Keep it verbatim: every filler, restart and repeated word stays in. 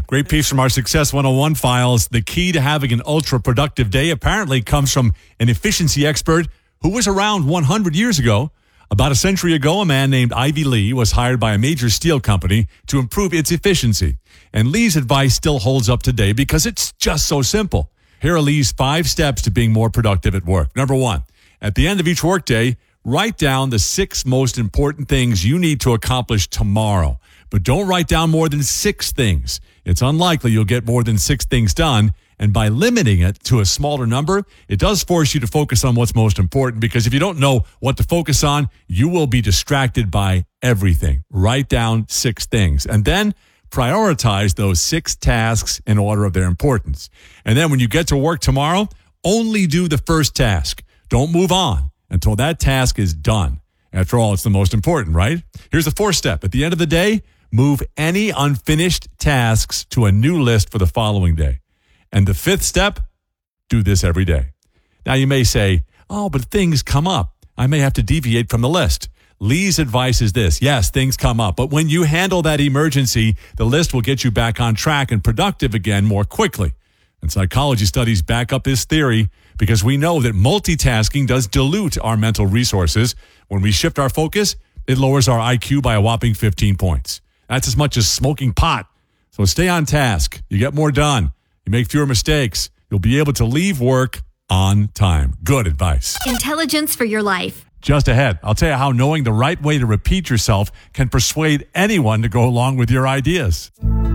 Great piece from our Success one oh one files. The key to having an ultra-productive day apparently comes from an efficiency expert who was around one hundred years ago. About a century ago, a man named Ivy Lee was hired by a major steel company to improve its efficiency. And Lee's advice still holds up today because it's just so simple. Here are Lee's five steps to being more productive at work. Number one, at the end of each workday, write down the six most important things you need to accomplish tomorrow. But don't write down more than six things. It's unlikely you'll get more than six things done. And by limiting it to a smaller number, it does force you to focus on what's most important, because if you don't know what to focus on, you will be distracted by everything. Write down six things and then prioritize those six tasks in order of their importance. And then when you get to work tomorrow, only do the first task. Don't move on until that task is done. After all, it's the most important, right? Here's the fourth step. At the end of the day, move any unfinished tasks to a new list for the following day. And the fifth step, do this every day. Now you may say, oh, but things come up. I may have to deviate from the list. Lee's advice is this. Yes, things come up, but when you handle that emergency, the list will get you back on track and productive again more quickly. And psychology studies back up this theory because we know that multitasking does dilute our mental resources. When we shift our focus, it lowers our I Q by a whopping fifteen points. That's as much as smoking pot. So stay on task. You get more done. You make fewer mistakes. You'll be able to leave work on time. Good advice. Intelligence for your life. Just ahead, I'll tell you how knowing the right way to repeat yourself can persuade anyone to go along with your ideas.